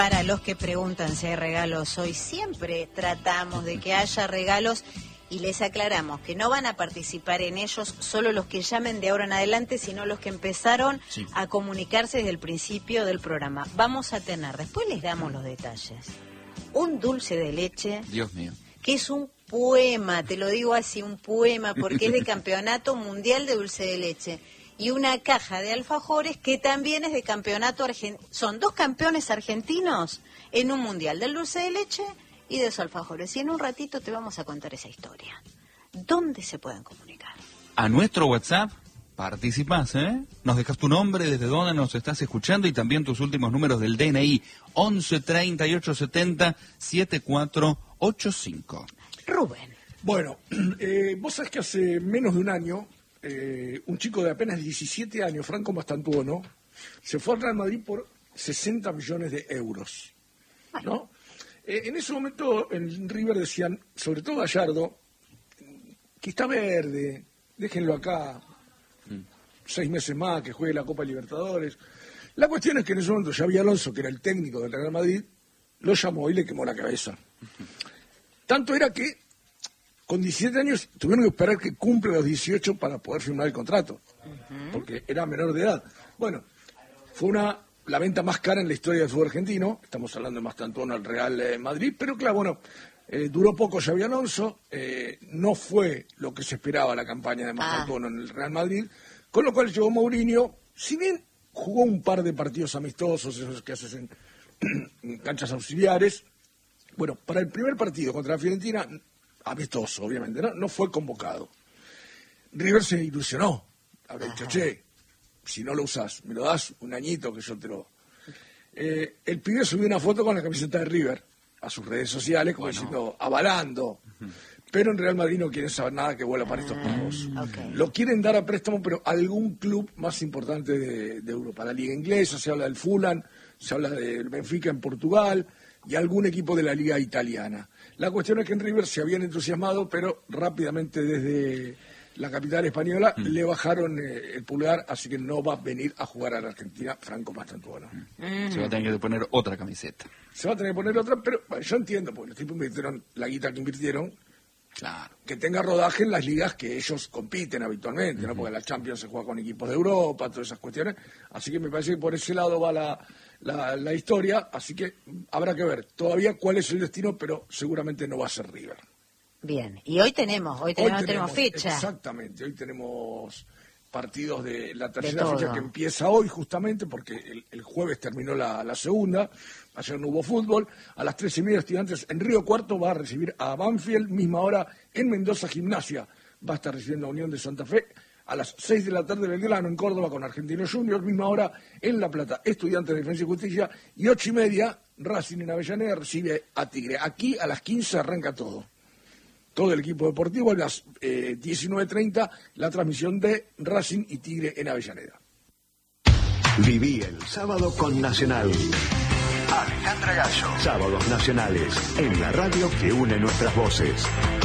Para los que preguntan si hay regalos hoy, siempre tratamos de que haya regalos y les aclaramos que no van a participar en ellos solo los que llamen de ahora en adelante, sino los que empezaron a comunicarse desde el principio del programa. Vamos a tener, después les damos los detalles, un dulce de leche. Dios mío. Que es un poema, te lo digo así, un poema, porque es de Campeonato Mundial de Dulce de Leche. Y una caja de alfajores que también es de campeonato argentino. Son dos campeones argentinos en un mundial del dulce de leche y de esos alfajores. Y en un ratito te vamos a contar esa historia. ¿Dónde se pueden comunicar? A nuestro WhatsApp participás, ¿eh? Nos dejas tu nombre, desde dónde nos estás escuchando y también tus últimos números del DNI. 11 38 70 7485. Rubén. Bueno, vos sabés que hace menos de un año un chico de apenas 17 años, Franco Mastantuono, se fue al Real Madrid por 60 millones de euros, ¿no? En ese momento en River decían, sobre todo Gallardo, que está verde, déjenlo acá 6 meses más, que juegue la Copa Libertadores. La cuestión es que en ese momento Xabi Alonso, que era el técnico del Real Madrid, lo llamó y le quemó la cabeza. Tanto era que con 17 años tuvieron que esperar que cumpla los 18 para poder firmar el contrato, porque era menor de edad. Bueno, fue la venta más cara en la historia del fútbol argentino. Estamos hablando de Mastantuono al Real Madrid, pero claro, bueno, duró poco Xabi Alonso, no fue lo que se esperaba la campaña de Mastantuono en el Real Madrid, con lo cual llegó Mourinho, si bien jugó un par de partidos amistosos, esos que haces en canchas auxiliares. Bueno, para el primer partido contra la Fiorentina, amistoso, obviamente, no fue convocado. River se ilusionó. Habrá dicho, che, si no lo usás, me lo das un añito que yo te lo... el pibe subió una foto con la camiseta de River a sus redes sociales, como diciendo, avalando. Pero en Real Madrid no quieren saber nada que vuela para estos pagos. Lo quieren dar a préstamo, pero a algún club más importante de Europa. La Liga Inglesa, se habla del Fulham, se habla del Benfica en Portugal y algún equipo de la Liga Italiana. La cuestión es que en River se habían entusiasmado, pero rápidamente desde la capital española le bajaron el pulgar, así que no va a venir a jugar a la Argentina Franco Mastantuono. Se va a tener que poner otra camiseta. Se va a tener que poner otra, pero bueno, yo entiendo, porque los tipos invirtieron la guita que invirtieron, claro, que tenga rodaje en las ligas que ellos compiten habitualmente, ¿no? Porque la Champions se juega con equipos de Europa, todas esas cuestiones, así que me parece que por ese lado va la historia, así que habrá que ver todavía cuál es el destino, pero seguramente no va a ser River. Bien, y hoy tenemos fecha. Exactamente, hoy tenemos partidos de la tercera fecha que empieza hoy justamente, porque el jueves terminó la segunda, ayer no hubo fútbol. A las 13:30 Estudiantes en Río Cuarto va a recibir a Banfield, misma hora en Mendoza Gimnasia va a estar recibiendo a Unión de Santa Fe. A las 6 de la tarde Belgrano en Córdoba con Argentinos Juniors, misma hora en La Plata, Estudiantes de Defensa y Justicia, y 8:30 Racing en Avellaneda recibe a Tigre. Aquí a las 15 arranca todo el equipo deportivo. A las 19:30 la transmisión de Racing y Tigre en Avellaneda. Viví el sábado con Nacional. Alejandra Gallo. Sábados nacionales en la radio que une nuestras voces.